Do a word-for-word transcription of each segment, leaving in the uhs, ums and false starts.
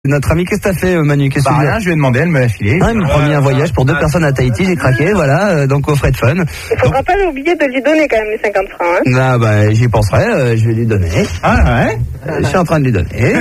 Notre ami, qu'est-ce que t'as fait, Manu? Qu'est-ce que bah, tu rien, je lui ai demandé, elle me l'a filé. Ah, il m'a promis un voyage pour deux personnes à Tahiti, j'ai craqué, voilà, euh, donc au frais de fun. Il faudra donc... pas oublier de lui donner quand même les cinquante francs. Hein. Ah bah j'y penserai, euh, je vais lui donner. Ah ouais euh, Je suis en train de lui donner. Tu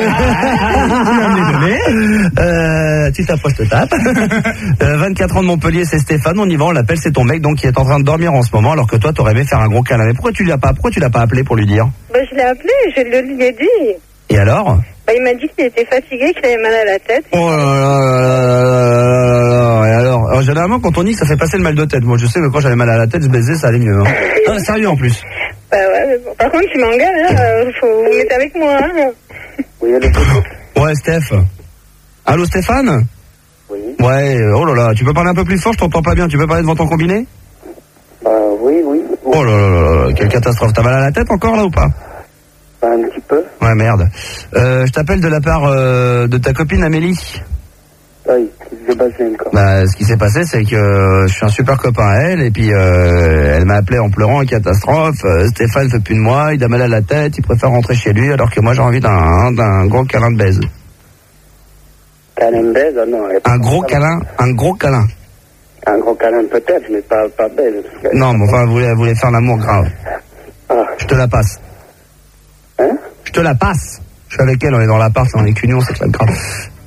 vas me les donner euh, Tu t'approches, je te tape. euh, vingt-quatre ans de Montpellier, c'est Stéphane, on y va, on l'appelle, c'est ton mec donc qui est en train de dormir en ce moment alors que toi t'aurais aimé faire un gros câlin. Mais pourquoi tu l'as pas, pourquoi tu l'as pas appelé pour lui dire? Bah je l'ai appelé, je le lui ai dit. Et alors? Bah, il m'a dit qu'il était fatigué, qu'il avait mal à la tête. Oh là là là là là. Et alors, alors, généralement, quand on dit que ça fait passer le mal de tête. Moi, je sais que quand j'avais mal à la tête, je baisais, ça allait mieux. Hein. Ah, sérieux en plus. Bah ouais, mais bon. Par contre, tu m'engueules, hein. Euh, faut vous mettre avec moi. Hein. Oui, allô. Ouais, Steph. Allô, Stéphane? Oui. Ouais, oh là là, tu peux parler un peu plus fort, je t'entends pas bien. Tu peux parler devant ton combiné? Euh, oui, oui. Oh là là là là, quelle catastrophe. T'as mal à la tête encore là ou pas? Un petit peu. Ouais, merde. Euh, je t'appelle de la part euh, de ta copine Amélie. Oui, qu'est-ce qui s'est passé encore? Bah, ce qui s'est passé, c'est que euh, je suis un super copain à elle, et puis euh, elle m'a appelé en pleurant, catastrophe. Euh, Stéphane fait plus de moi, il a mal à la tête, il préfère rentrer chez lui, alors que moi j'ai envie d'un d'un gros câlin de baise. Câlin de baise? Ah non. Un gros câlin, un gros câlin. Un gros câlin peut-être, mais pas, pas baise. Non, mais enfin, elle voulait, elle voulait faire l'amour grave. Ah. Je te la passe. Hein? Je te la passe. Je suis avec elle, on est dans l'appart, on est qu'union, c'est pas grave.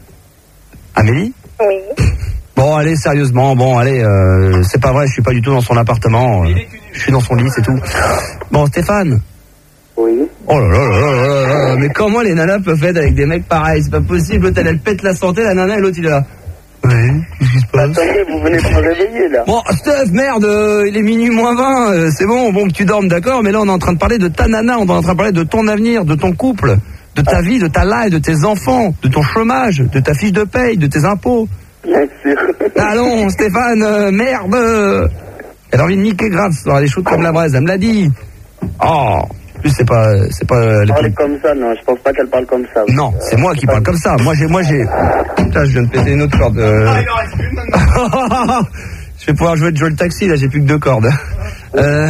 Amélie? Oui. Bon, allez, sérieusement, bon, allez, euh, c'est pas vrai, je suis pas du tout dans son appartement. Euh, je suis dans son lit, c'est tout. Bon, Stéphane? Oui. Oh là là là là là là, mais comment les nanas peuvent être avec des mecs pareils? C'est pas possible, l'autre elle, elle pète la santé, la nana, et l'autre il est là. Ouais, qu'est-ce qui se passe? Attendez, vous venez de me réveiller, là. Bon, Steph, merde, euh, il est minuit moins vingt, euh, c'est bon, bon que tu dormes, d'accord, mais là on est en train de parler de ta nana, on est en train de parler de ton avenir, de ton couple, de ta vie, de ta life, de tes enfants, de ton chômage, de ta fiche de paye, de tes impôts. Bien sûr. Allons, Stéphane, euh, merde euh, elle a envie de niquer grave, elle est chaude comme la braise, elle me l'a dit. Oh, en plus c'est pas... c'est pas euh, Parler comme ça, non, je pense pas qu'elle parle comme ça. Non, c'est moi qui parle comme ça. Moi j'ai... Moi j'ai... Putain, je viens de péter une autre corde. Euh... Ah, il en reste plus maintenant. Je vais pouvoir jouer de jouer le taxi, là, j'ai plus que deux cordes. Euh...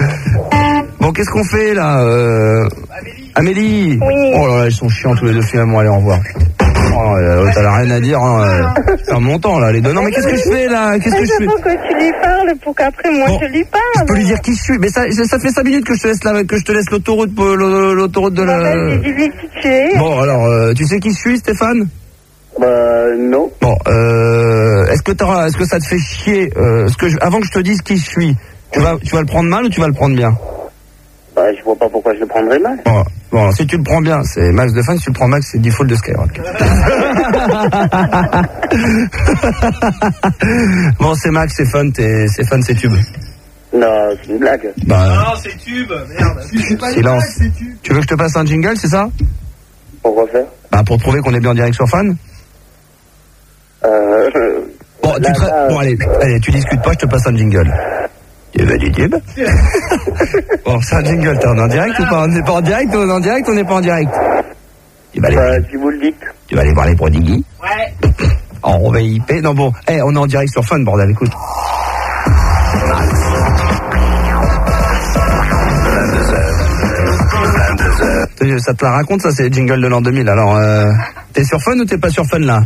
Bon, qu'est-ce qu'on fait, là euh... Amélie. Amélie. Oui. Oh là là, ils sont chiants tous les deux, finalement, allez, au revoir. Oh, euh, t'as rien à dire, hein. C'est mon temps, là, les deux. Non, mais qu'est-ce que je fais, là? Qu'est-ce que je fais? Il faut que tu lui parles pour qu'après, moi, bon, je lui parle. Je peux lui dire qui je suis, mais ça, ça fait cinq minutes que je te laisse la, que je te laisse l'autoroute, l'autoroute de la... Bah, dis-lui qui tu es. Bon, alors, euh, tu sais qui je suis, Stéphane? Bah, non. Bon, euh, est-ce que t'auras, est-ce que ça te fait chier, euh, ce que je, avant que je te dise qui je suis, tu vas, tu vas le prendre mal ou tu vas le prendre bien? Bah, je vois pas pourquoi je le prendrais mal. Bon, bon, si tu le prends bien, c'est Max de Fun, si tu le prends Max, c'est default de Skyrock. Bon, c'est Max, c'est Fun, c'est Fun, c'est Tube. Non, c'est une blague. Bah, non, c'est Tube, merde. C'est pas une silence. blague, c'est Tube. Tu veux que je te passe un jingle, c'est ça? Pourquoi faire? Bah, pour prouver qu'on est bien en direct sur Fun. Euh... Bon, là, tu te... là, bon allez, allez, tu discutes pas, je te passe un jingle. Tu veux du tube? Bon, c'est un jingle, t'es en direct ou pas? On n'est pas en direct, on est en direct, on n'est pas en direct. Tu vas aller, bah, si vous le dites. tu vas aller voir les prodigis. Ouais. En V I P. Non, bon, hey, on est en direct sur Fun, bordel, écoute. Ça te la raconte, ça, c'est le jingle de l'an deux mille. Alors, euh, t'es sur Fun ou t'es pas sur Fun, là?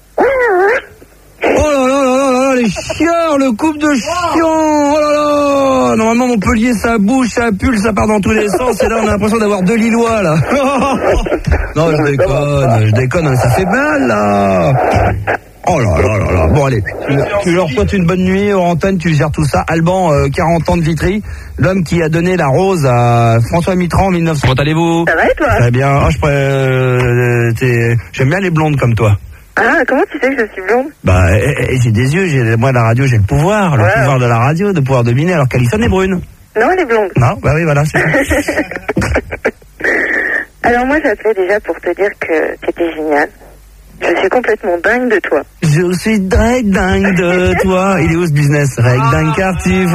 Oh là là là là là, les chiens, le couple de chiens, oh là là. Normalement, Montpellier, ça bouge, ça pue, ça part dans tous les sens, et là, on a l'impression d'avoir deux Lillois, là. Non, je déconne, je déconne, mais ça fait mal, là. Oh là là là là. Bon, allez, tu, tu leur souhaites une bonne nuit, aux antennes, tu gères tout ça. Alban, euh, quarante ans de Vitry, l'homme qui a donné la rose à François Mitterrand en mille neuf cents. Comment allez-vous? Ça va et toi? Très bien. Oh, je pourrais, euh, t'es- j'aime bien les blondes comme toi. Ah, comment tu sais que je suis blonde? Bah, eh, eh, j'ai des yeux, j'ai, moi, la radio, j'ai le pouvoir, le Ouais. pouvoir de la radio, de pouvoir dominer, alors qu'Alison est brune. Non, elle est blonde. Non, bah oui, voilà, c'est ça. Alors moi, j'appelais déjà pour te dire que t'étais génial. Je suis complètement dingue de toi. Je suis dingue, dingue de toi. Il est où ce business? Reg, dingue, car tu